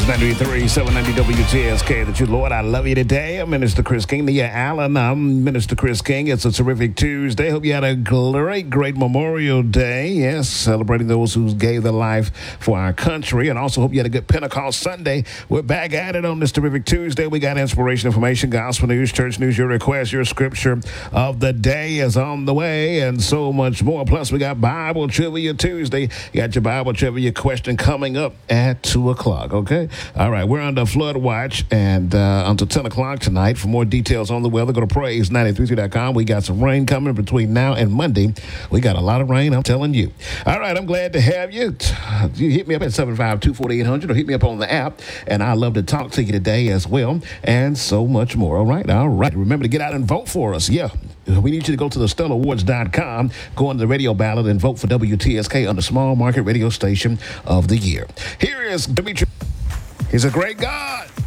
It's 93, 790 WTSK. That you, Lord, I love you today. I'm Minister Chris King. Yeah, Alan, I'm Minister Chris King. It's a terrific Tuesday. Hope you had a great Memorial Day. Yes, celebrating those who gave their life for our country. And also hope you had a good Pentecost Sunday. We're back at it on this terrific Tuesday. We got inspiration, information, gospel news, church news, your request, your scripture of the day is on the way, and so much more. Plus, we got Bible Trivia Tuesday. You got your Bible Trivia question coming up at 2 o'clock, okay? All right, we're under flood watch and until 10 o'clock tonight. For more details on the weather, go to praise933.com. We got some rain coming between now and Monday. We got a lot of rain, I'm telling you. All right, I'm glad to have you. You hit me up at 752-4800 or hit me up on the app, and I'd love to talk to you today as well, and so much more. All right. Remember to get out and vote for us. Yeah. We need you to go to thestellarawards.com, go on the radio ballot, and vote for WTSK on the Small Market Radio Station of the Year. Here is Dimitri. He's a great God.